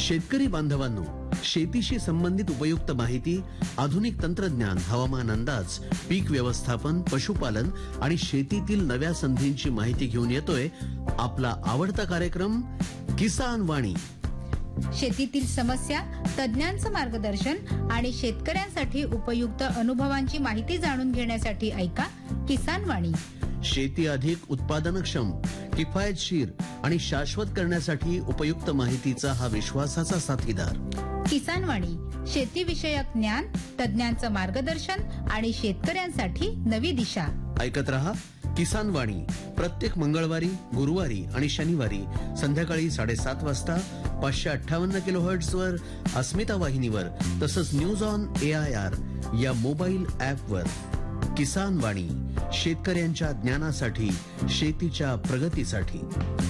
शेतकरी बांधवांनो, शेतीशी संबंधित उपयुक्त माहिती, आधुनिक तंत्रज्ञान, हवामान अंदाज, पीक व्यवस्थापन, पशुपालन आणि शेतीतील नव्या संधींची माहिती घेऊन येतोय आपला आवडता कार्यक्रम किसान वाणी. शेतीतील समस्या, तज्ञांचं मार्गदर्शन आणि शेतकऱ्यांसाठी उपयुक्त अनुभवांची माहिती जाणून घेण्यासाठी ऐका किसान वाणी. शेती अधिक उत्पादनक्षम, किफायतशीर आणि शाश्वत करण्यासाठी उपयुक्त माहितीचा हा विश्वासाचा साथीदार. किसान वाणी, शेतीविषयक ज्ञान, तज्ञांचं मार्गदर्शन आणि शेतकऱ्यांसाठी नवी दिशा. ऐकत रहा किसान वाणी प्रत्येक मंगळवारी, गुरुवारी आणि शनिवारी संध्याकाळी 7:30 वाजता 558 किलोहर्ट्झ वर, अस्मिता वाहिनीवर, तसंच न्यूज ऑन AIR या मोबाईल ॲपवर. किसान वाणी, शेतकऱ्यांच्या ज्ञानासाठी, शेतीच्या प्रगतीसाठी.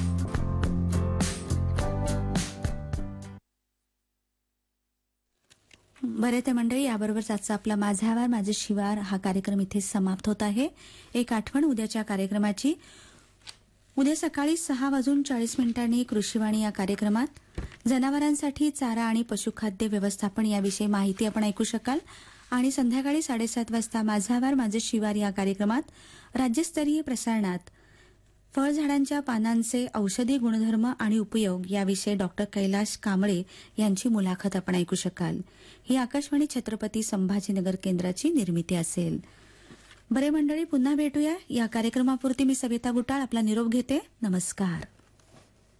बरे ते मंडळी, याबरोबरच आजचा आपला माझा आवार माझे शिवार हा कार्यक्रम इथे समाप्त होत आहे. एक आठवण उद्याच्या कार्यक्रमाची. उद्या सकाळी 6:40 कृषीवाणी या कार्यक्रमात जनावरांसाठी चारा आणि पशुखाद्य व्यवस्थापन याविषयी माहिती आपण ऐकू शकाल. आणि संध्याकाळी 7:30 वाजता माझा आवार माझे शिवार या कार्यक्रमात राज्यस्तरीय प्रसारणात फळझाडांच्या पानांचे औषधी गुणधर्म आणि उपयोग याविषयी डॉक्टर कैलाश कांबळे यांची मुलाखत आपण ऐकू शकाल. ही आकाशवाणी छत्रपती संभाजीनगर केंद्राची निर्मिती असेल. बरे मंडळी, पुन्हा भेटूया. या कार्यक्रमापुरती मी सविता गुटाळ आपला निरोप घेते. नमस्कार.